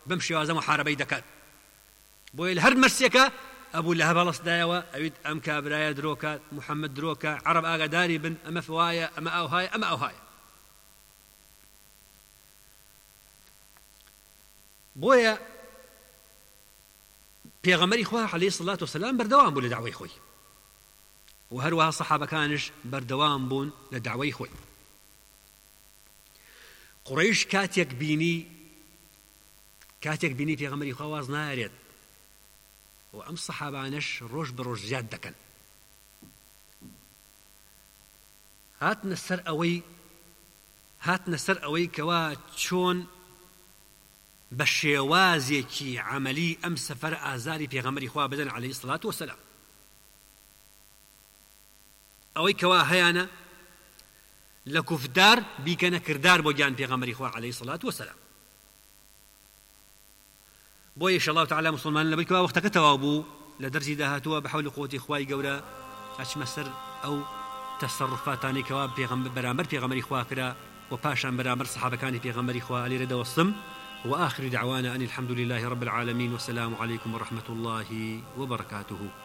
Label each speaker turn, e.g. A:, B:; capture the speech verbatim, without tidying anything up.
A: بەم شێوازە محارەبەی دەکات بۆیە لە هەر مەرسێکە ئەبوو لە هەبەڵەسدایەوە ئەویت ئەم کابرایە درۆکات محەممەد درۆکە عەرەب ئاگاداری بن ئەمە فوایە ئەمە ئەوهایە ئەمە ئەوهایە بۆیە پێغەمبەری خوا عەلەیهی سەڵات وسەلام بەردەوام بوو لە داوای خۆی و هەروەها سەحابەکانش بەردەوام بوون لە داوای خۆی قوڕەیش کاتێک بینی کاتێک بینی پێغەمبەری خوا واز نارێت و ئەم سەحابانش ڕۆژ بە ڕۆژ زیاد دەکەن هاتنە سەر ئەوەی هاتنە سەر ئەوەی کەوا چۆن بە شێوازێکی عەمەلی ئەم سەفەر ئازاری پێغەمبەری خوا بدەن عەلەیهی سەڵات وسەلام ئەوەی کەوا هەیانە لە کوفدار بیکەنە کردار بۆ گیان پێغەمبەری خوا عەلەیهی سەڵات وسەلام بۆ ئینشاءالله تعالی مسلمان لەبەر کەوا وەختەکە تەواو بوو لە دەرسی داهاتووە بە حەولی قووەتی خوای گەورە ئەچمە سەر ئەو تەسەڕوفاتانی کەوا بەرامبەر پێغەمبەری خوا کرا و پاشان بەرامبەر سەحابەکانی پێغەمبەری خوا لێرە دەوەستم وآخر دعوانا أن الحمد لله رب العالمين والسلام عليكم ورحمة الله وبركاته.